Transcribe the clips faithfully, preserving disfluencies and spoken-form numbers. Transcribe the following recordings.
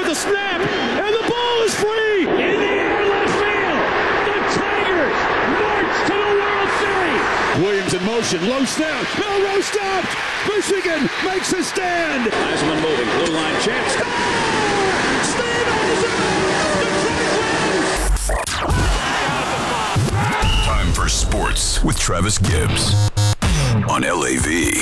with a snap, and the ball is free. In the air, left field. The Tigers march to the World Series. Williams in motion, low snap. Melrose stopped. Michigan makes a stand. Heisman moving, blue line chance. Stevenson! Detroit wins! Time for sports with Travis Gibbs on L A V.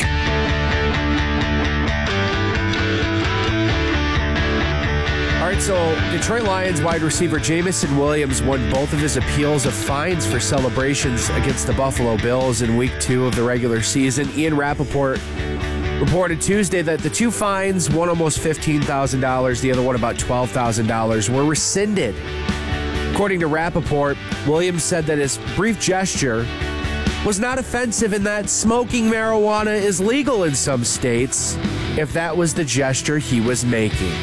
All right, so Detroit Lions wide receiver Jameson Williams won both of his appeals of fines for celebrations against the Buffalo Bills in week two of the regular season. Ian Rappaport reported Tuesday that the two fines, one almost fifteen thousand dollars, the other one about twelve thousand dollars, were rescinded. According to Rappaport, Williams said that his brief gesture was not offensive and that smoking marijuana is legal in some states if that was the gesture he was making.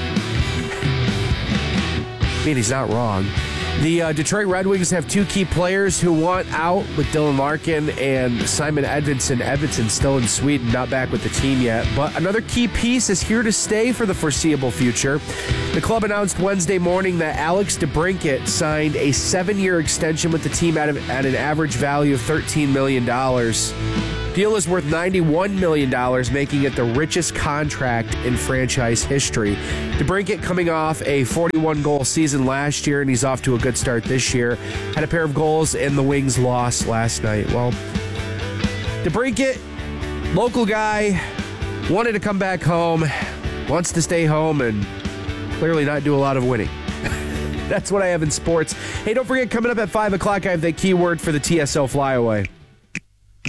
I mean, he's not wrong. The uh, Detroit Red Wings have two key players who want out, with Dylan Larkin and Simon Edvinsson. Edvinsson still in Sweden, not back with the team yet. But another key piece is here to stay for the foreseeable future. The club announced Wednesday morning that Alex DeBrincat signed a seven-year extension with the team at, a, at an average value of thirteen million dollars. Deal is worth ninety-one million dollars, making it the richest contract in franchise history. DeBrincat coming off a forty-one goal season last year, and he's off to a good start this year. Had a pair of goals, and the Wings lost last night. Well, DeBrincat, local guy, wanted to come back home, wants to stay home, and clearly not do a lot of winning. That's what I have in sports. Hey, don't forget, coming up at five o'clock, I have that keyword for the T S O Flyaway.